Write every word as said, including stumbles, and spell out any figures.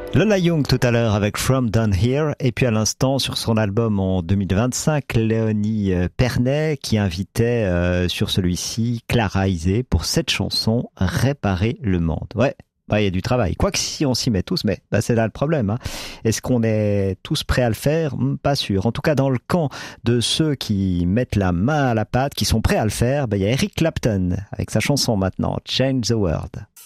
Lola Young tout à l'heure avec From Down Here, et puis à l'instant sur son album en deux mille vingt-cinq, Léonie Pernet qui invitait euh, sur celui-ci Clara Isé pour cette chanson Réparer le monde. Ouais, bah, il y a du travail. Quoique si on s'y met tous, mais bah, c'est là le problème. Hein. Est-ce qu'on est tous prêts à le faire ? Pas sûr. En tout cas, dans le camp de ceux qui mettent la main à la pâte, qui sont prêts à le faire, bah, il y a Eric Clapton avec sa chanson maintenant, Change the World.